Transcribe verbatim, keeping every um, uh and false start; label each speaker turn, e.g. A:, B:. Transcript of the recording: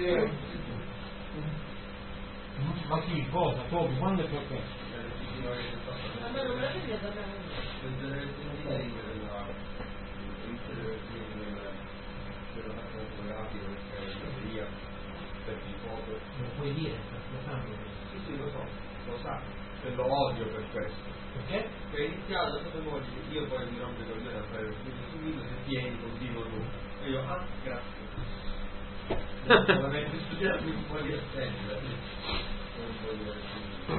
A: Ma chi? Cosa? Come? Quando e perché?
B: Ma non me la devi
A: non puoi dire, lo sanno.
C: Sì, sì, lo so, lo sa, e lo odio per questo.
A: Perché?
C: Perché è iniziato da sua moglie, io poi mi rompo con me a fare il video subito, se tieni, continuo tu. E io, ah, grazie. Solamente studiarmi un po' di attenta, non voglio dire.